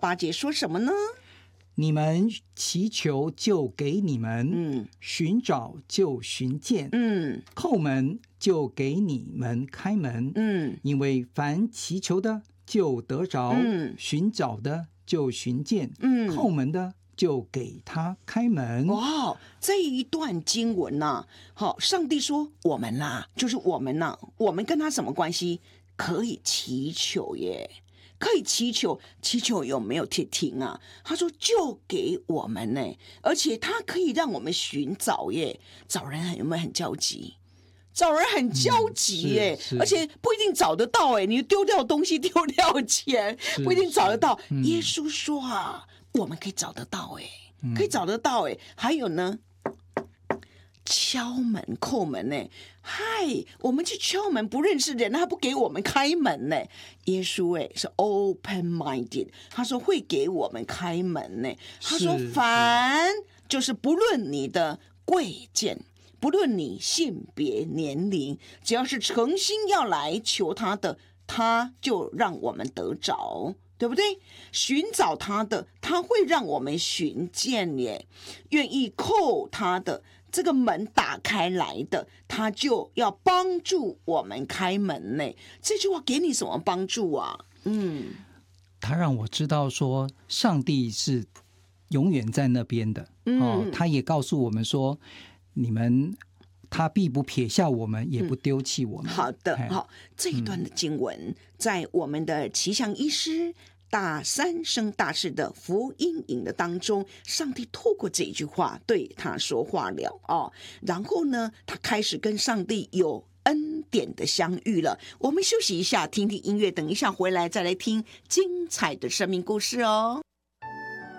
8节说什么呢？ 你们祈求就给你们，寻找就寻见，叩门就给你们开门，因为凡祈求的就得着，寻找的就寻见，叩门的就给他开门。 哇，这一段经文呐，好，上帝说我们啦，就是我们呐，我们跟他什么关系？可以祈求耶。可以祈求，祈求有没有停啊？他说就给我们呢，而且他可以让我们寻找耶。找人有没有很焦急？找人很焦急耶，而且不一定找得到哎。你丢掉东西，丢掉钱，不一定找得到。耶稣说啊，我们可以找得到哎，可以找得到哎。还有呢？敲门叩门呢？嗨，我们去敲门，不认识人，他不给我们开门呢。耶稣是 open minded， 他说会给我们开门呢。他说凡就是不论你的贵贱，不论你性别年龄，只要是诚心要来求他的，他就让我们得着。对不对？寻找他的，他会让我们寻见耶。愿意叩他的，这个门打开来的，他就要帮助我们开门呢。这句话给你什么帮助啊？ 他让我知道说，上帝是永远在那边的。他也告诉我们说，你们。他必不撇下我们，也不丢弃我们。 好的，好，这一段的经文在我们的奇祥医师大三生大事的福音引的当中，上帝透过这一句话对他说话了哦。然后呢，他开始跟上帝有恩典的相遇了。我们休息一下，听听音乐，等一下回来再来听精彩的生命故事哦。